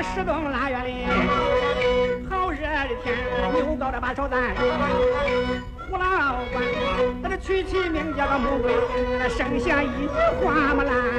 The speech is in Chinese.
石洞腊月里，好热的天，牛高的把手赞。胡老官，他这娶妻名叫个穆桂，生下一朵花木兰。